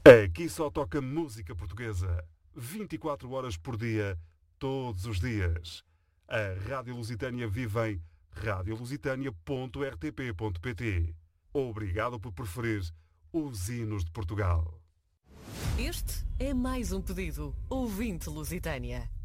Aqui só toca música portuguesa, 24 horas por dia, todos os dias. A Rádio Lusitânia vive em radiolusitania.rtp.pt. Obrigado por preferir os hinos de Portugal. Este é mais um pedido ouvinte Lusitânia.